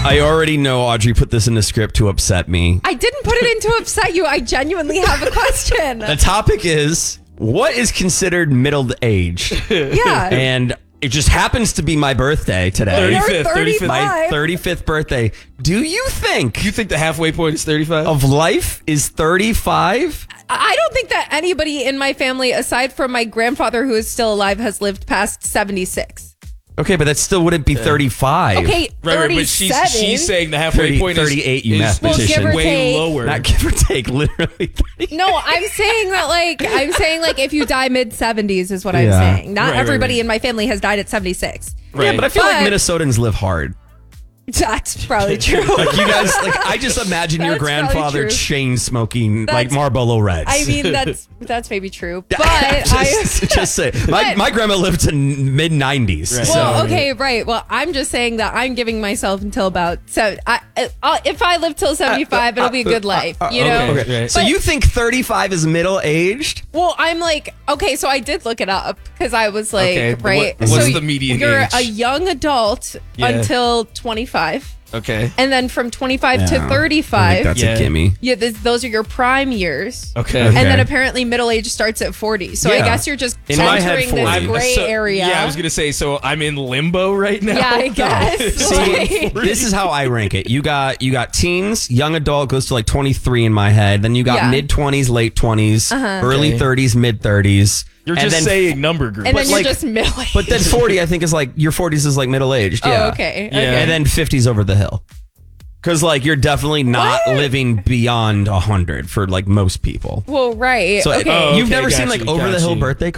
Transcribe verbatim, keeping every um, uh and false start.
I already know Audrey put this in the script to upset me. I didn't put it in to upset you. I genuinely have a question. The topic is, what is considered middle age? Yeah. And it just happens to be my birthday today. thirty-fifth, thirty-fifth. My thirty-fifth birthday. Do you think You think the halfway point is thirty-five? of life is thirty-five? I don't think that anybody in my family, aside from my grandfather who is still alive, has lived past seventy-six. Okay, but that still wouldn't be thirty-five. Okay, Right, right, but she's, thirty-seven. she's saying the halfway thirty, point thirty-eight, is, you is, mathematician. Well, give or way take. lower. Not give or take, literally thirty. No, I'm saying that like I'm saying like if you die mid seventies is what I'm Yeah. saying. Not Right, right, everybody right. in my family has died at seventy-six. Right. Yeah, but I feel like But- Minnesotans live hard. That's probably true. Like you guys, like I just imagine your That's probably grandfather true. chain smoking like That's- Marlboro Reds. I mean, that's that's maybe true, but I. just, just say my, But- my grandma lived to mid nineties. Right. So Well, okay, right. Well, I'm just saying that I'm giving myself until about so. I, I if I live till seventy-five, it'll be a good life. You know. okay. okay. Right. So But- you think thirty-five is middle aged? Well, I'm like, okay, so I did look it up because I was like, Okay, but right. what- what's so the median You're age? a young adult Yeah. until twenty-five, Okay. and then from twenty-five Yeah, to I think thirty-five. that's Yeah. a gimme. Yeah, this, those are your prime years. Okay. Okay. And then apparently middle age starts at forty. So I Yeah. guess you're just In my head, entering this forty. gray so- area. Yeah, I was gonna say. So I'm in limbo right now. Yeah, I guess. See, Like- this is how I rank it. You got you got teens, young adult goes to like twenty-three in my head. Then you got Yeah. mid twenties, late twenties, early Okay. thirties, mid thirties. You're and just then, saying number group. and then you're like- just middle age. But then forty, I think, is like your forties is like middle aged. Oh, Yeah. okay. Yeah. okay. And then fifties over the hill. Because like you're definitely not What? living beyond one hundred for like most people. Well, right. So okay. Oh, you've okay, never got seen like you, over the got hill you. birthday